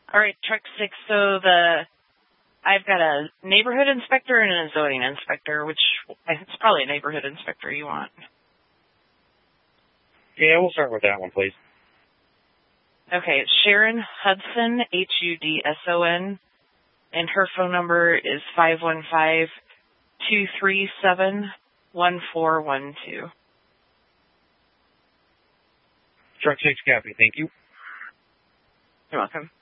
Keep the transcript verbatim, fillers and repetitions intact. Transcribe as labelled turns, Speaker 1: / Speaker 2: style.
Speaker 1: All right, truck six. So the I've got a neighborhood inspector and a zoning inspector, which it's probably a neighborhood inspector you want.
Speaker 2: Yeah, we'll start with that one, please.
Speaker 1: Okay, it's Sharon Hudson, H U D S O N, and her phone number is five one five, two three seven, one four one two.
Speaker 2: Truck six copy, thank you.
Speaker 1: You're welcome.